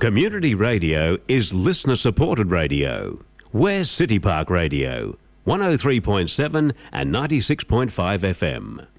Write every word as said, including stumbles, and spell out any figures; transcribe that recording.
Community radio is listener-supported radio. We're City Park Radio, one oh three point seven and ninety-six point five F M.